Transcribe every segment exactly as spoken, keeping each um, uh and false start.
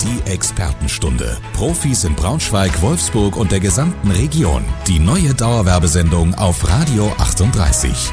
T-Expertenstunde. Profis in Braunschweig, Wolfsburg und der gesamten Region. Die neue Dauerwerbesendung auf Radio achtunddreißig.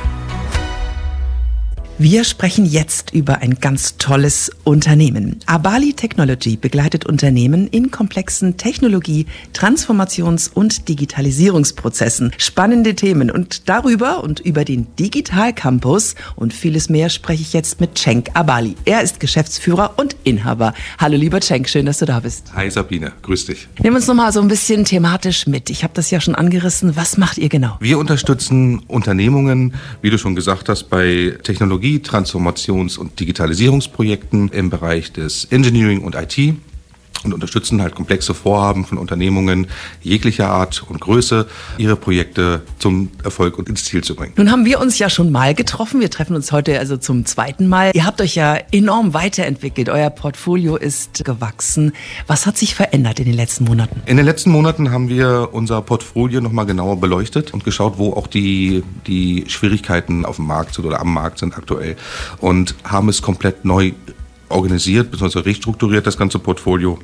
Wir sprechen jetzt über ein ganz tolles Unternehmen. Abali Technology begleitet Unternehmen in komplexen Technologie-, Transformations- und Digitalisierungsprozessen. Spannende Themen, und darüber und über den Digital Campus und vieles mehr spreche ich jetzt mit Cenk Abali. Er ist Geschäftsführer und Inhaber. Hallo lieber Cenk, schön, dass du da bist. Hi Sabine, grüß dich. Nehmen uns noch mal so ein bisschen thematisch mit. Ich habe das ja schon angerissen. Was macht ihr genau? Wir unterstützen Unternehmungen, wie du schon gesagt hast, bei Technologie, Transformations- und Digitalisierungsprojekten im Bereich des Engineering und I T und unterstützen halt komplexe Vorhaben von Unternehmungen jeglicher Art und Größe, ihre Projekte zum Erfolg und ins Ziel zu bringen. Nun haben wir uns ja schon mal getroffen. Wir treffen uns heute also zum zweiten Mal. Ihr habt euch ja enorm weiterentwickelt. Euer Portfolio ist gewachsen. Was hat sich verändert in den letzten Monaten? In den letzten Monaten haben wir unser Portfolio nochmal genauer beleuchtet und geschaut, wo auch die, die Schwierigkeiten auf dem Markt sind oder am Markt sind aktuell, und haben es komplett neu organisiert bzw. restrukturiert, das ganze Portfolio.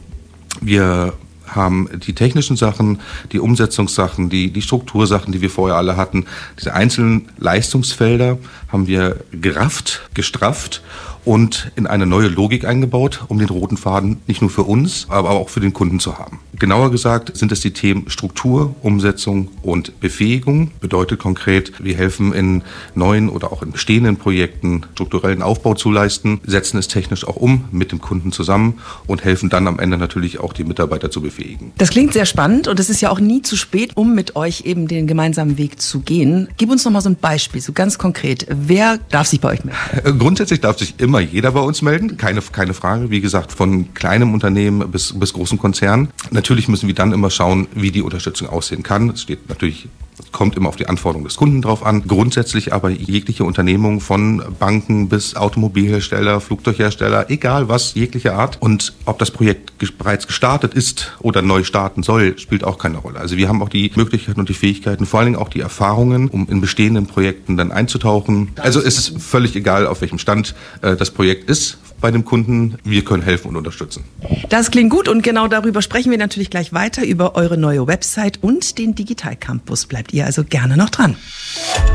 Wir haben die technischen Sachen, die Umsetzungssachen, die, die Struktursachen, die wir vorher alle hatten, diese einzelnen Leistungsfelder haben wir gerafft, gestrafft und in eine neue Logik eingebaut, um den roten Faden nicht nur für uns, aber auch für den Kunden zu haben. Genauer gesagt sind es die Themen Struktur, Umsetzung und Befähigung. Bedeutet konkret, wir helfen in neuen oder auch in bestehenden Projekten strukturellen Aufbau zu leisten, setzen es technisch auch um mit dem Kunden zusammen und helfen dann am Ende natürlich auch die Mitarbeiter zu befähigen. Das klingt sehr spannend, und es ist ja auch nie zu spät, um mit euch eben den gemeinsamen Weg zu gehen. Gib uns noch mal so ein Beispiel, so ganz konkret. Wer darf sich bei euch melden? Grundsätzlich darf sich immer jeder bei uns melden, keine, keine Frage. Wie gesagt, von kleinem Unternehmen bis, bis großen Konzernen. Natürlich müssen wir dann immer schauen, wie die Unterstützung aussehen kann. Es steht natürlich, kommt immer auf die Anforderungen des Kunden drauf an. Grundsätzlich aber jegliche Unternehmung, von Banken bis Automobilhersteller, Flugzeughersteller, egal was, jegliche Art. Und ob das Projekt bereits gestartet ist oder neu starten soll, spielt auch keine Rolle. Also wir haben auch die Möglichkeiten und die Fähigkeiten, vor allen Dingen auch die Erfahrungen, um in bestehenden Projekten dann einzutauchen. Also es ist völlig egal, auf welchem Stand äh, das Projekt ist bei dem Kunden. Wir können helfen und unterstützen. Das klingt gut, und genau darüber sprechen wir natürlich gleich weiter, über eure neue Website und den Digital Campus. Bleibt ihr also gerne noch dran.